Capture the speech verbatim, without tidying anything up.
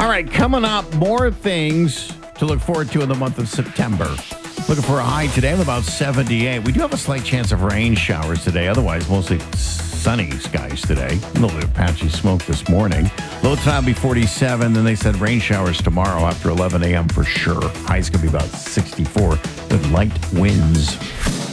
All right, coming up, more things to look forward to in the month of September. Looking for a high today of about seventy-eight. We do have a slight chance of rain showers today. Otherwise, mostly sunny skies today. A little bit of patchy smoke this morning. Low tonight will be forty-seven. Then they said rain showers tomorrow after eleven a.m. for sure. High's going to be about sixty-four with light winds.